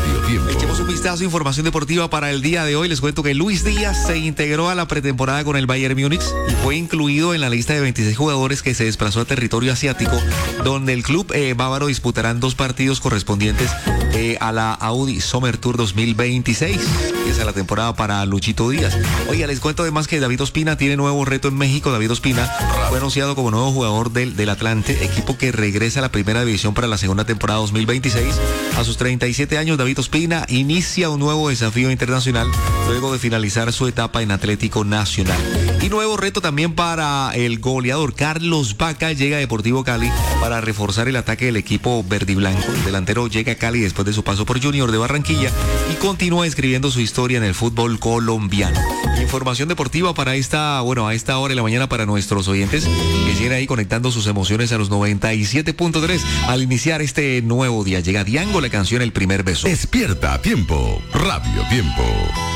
Radio Tiempo. Echemos un vistazo a información deportiva para el día de hoy. Les cuento que Luis Díaz se integró a la pretemporada con el Bayern Múnich y fue incluido en la lista de 26 jugadores que se desplazó a territorio asiático, donde el club bávaro disputarán 2 partidos correspondientes a la Audi Summer Tour 2026. Esa es la temporada para Luchito Díaz. Oiga, les cuento además que David Ospina tiene nuevo reto en México. David Ospina fue anunciado como nuevo jugador del Atlante, equipo que regresa a la primera división para la segunda temporada 2026. A sus 37 años, David Ospina inicia un nuevo desafío internacional luego de finalizar su etapa en Atlético Nacional. Y nuevo reto también para el goleador Carlos Vaca. Llega a Deportivo Cali para reforzar el ataque del equipo verdiblanco. El delantero llega a Cali después de su paso por Junior de Barranquilla y continúa escribiendo su historia en el fútbol colombiano. Información deportiva para a esta hora de la mañana para nuestros oyentes que siguen ahí conectando sus emociones a los 97.3 al iniciar este nuevo día. Llega Diango, la canción El Primer Beso. Despierta a tiempo. Radio Tiempo.